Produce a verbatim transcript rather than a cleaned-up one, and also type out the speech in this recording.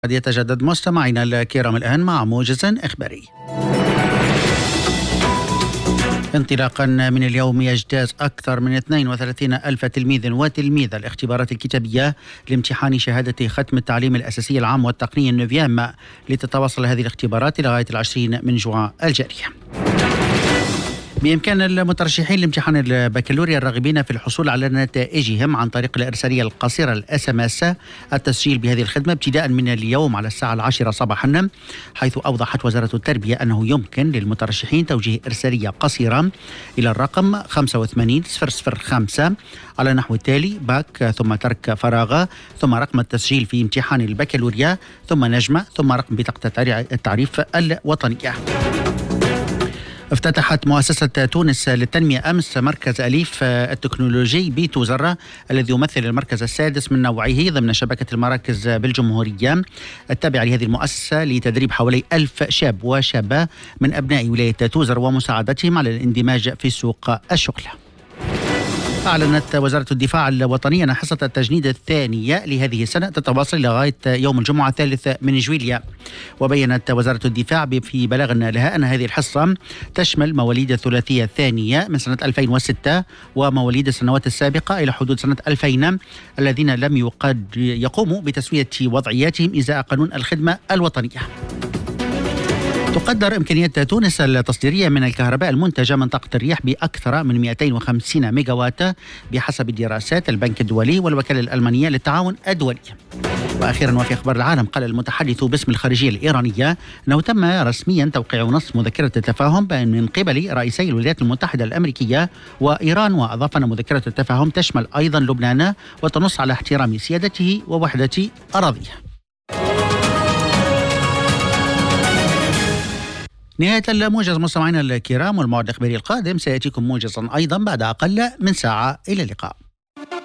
قد يتجدد مستمعينا الكرام الآن مع موجز إخباري. انطلاقا من اليوم يجتاز أكثر من اثنين وثلاثين ألف تلميذ وتلميذة الاختبارات الكتابية لامتحان شهادة ختم التعليم الأساسي العام والتقني النوفيام، لتتواصل هذه الاختبارات إلى غاية العشرين من جوان الجارية. بإمكان المترشحين لامتحان البكالوريا الراغبين في الحصول على نتائجهم عن طريق الإرسالية القصيرة الإس إم إس التسجيل بهذه الخدمة ابتداء من اليوم على الساعة العاشرة صباحا، حيث أوضحت وزارة التربية أنه يمكن للمترشحين توجيه إرسالية قصيرة إلى الرقم خمسة وثمانين صفر صفر خمسة على نحو التالي: باك ثم ترك فراغ ثم رقم التسجيل في امتحان البكالوريا ثم نجمة ثم رقم بطاقة التعريف الوطنية. افتتحت مؤسسة تونس للتنمية أمس مركز أليف التكنولوجي بتوزر، الذي يمثل المركز السادس من نوعه ضمن شبكة المراكز بالجمهورية التابعة لهذه المؤسسة، لتدريب حوالي ألف شاب وشابة من أبناء ولاية توزر ومساعدتهم على الاندماج في سوق الشغل. أعلنت وزارة الدفاع الوطني أن حصة التجنيد الثانية لهذه السنة تتواصل لغاية يوم الجمعة الثالث من جويليا. وبينت وزارة الدفاع في بلاغ لها أن هذه الحصة تشمل مواليد الثلاثية الثانية من سنة ألفين وستة ومواليد السنوات السابقة إلى حدود سنة ألفين الذين لم يقد يقوموا بتسوية وضعياتهم إزاء قانون الخدمة الوطنية. تقدر إمكانية تونس التصديرية من الكهرباء المنتجة من طاقة الرياح بأكثر من مئتين وخمسين ميجاوات بحسب دراسات البنك الدولي والوكالة الألمانية للتعاون الدولي. وأخيرا وفي أخبار العالم، قال المتحدث باسم الخارجية الإيرانية أنه تم رسميا توقيع نص مذكرة التفاهم من قبل رئيسي الولايات المتحدة الأمريكية وإيران، وأضاف أن مذكرة التفاهم تشمل أيضا لبنان وتنص على احترام سيادته ووحدة أراضيه. نهاية الموجز مستمعينا الكرام، والموعد الإخباري القادم سيأتيكم موجزا أيضا بعد أقل من ساعة. إلى اللقاء.